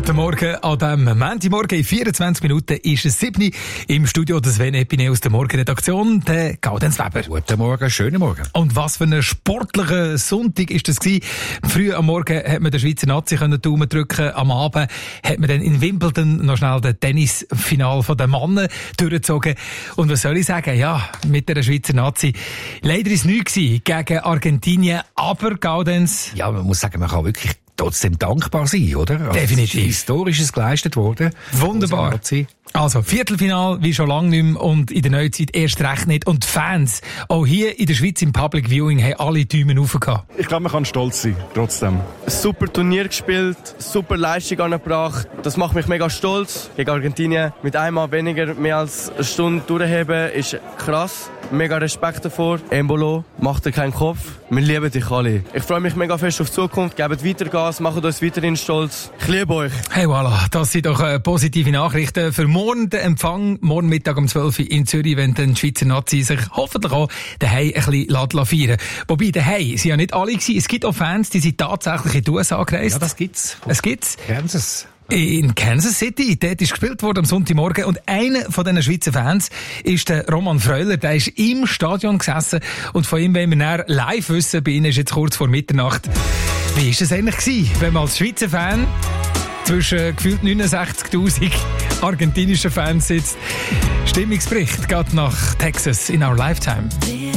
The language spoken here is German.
Guten Morgen an diesem Montagmorgen. In 24 Minuten ist es 7 Uhr. Im Studio des Sven Epine aus der Morgenredaktion, der Gaudenz Weber. Guten Morgen, schönen Morgen. Und was für ein sportlicher Sonntag ist das gewesen. Früh am Morgen hat man der Schweizer Nazi die Daumen drücken. Am Abend hat man dann in Wimbledon noch schnell das Tennisfinal der Männer durchgezogen. Und was soll ich sagen? Ja, mit der Schweizer Nazi. Leider ist es nichts gegen Argentinien. Aber Gaudenz. Ja, man muss sagen, man kann wirklich trotzdem dankbar sein, oder? Also Definitiv. Historisches geleistet worden. Wunderbar. Also, Viertelfinal wie schon lange nicht mehr und in der Neuzeit erst recht nicht. Und die Fans, auch hier in der Schweiz im Public Viewing, haben alle Daumen rauf gehabt. Ich glaube, man kann stolz sein, trotzdem. Super Turnier gespielt, super Leistung angebracht. Das macht mich mega stolz. Gegen Argentinien mit einmal weniger mehr als eine Stunde durchheben ist krass. Mega Respekt davor. Embolo, macht dir keinen Kopf. Wir lieben dich alle. Ich freue mich mega fest auf die Zukunft. Gebt weiter Gas, macht uns weiterhin stolz. Ich liebe euch. Hey, voilà. Das sind doch positive Nachrichten für morgen. Der Empfang, morgen Mittag um 12 Uhr in Zürich, wenn dann die Schweizer Nazi sich hoffentlich auch daheim ein bisschen feiern. Wobei, daheim sind ja nicht alle gewesen. Es gibt auch Fans, die sind tatsächlich in die USA gereist. Ja, das gibt's. Es gibt's. Kansas. In Kansas City, dort ist gespielt worden am Sonntagmorgen und einer von diesen Schweizer Fans ist der Roman Freuler, der ist im Stadion gesessen und von ihm wollen wir dann live wissen, bei Ihnen ist jetzt kurz vor Mitternacht. Wie ist es eigentlich gewesen, wenn man als Schweizer Fan zwischen gefühlt 69'000 argentinischen Fans sitzt? Stimmungsbericht geht nach Texas in Our Lifetime.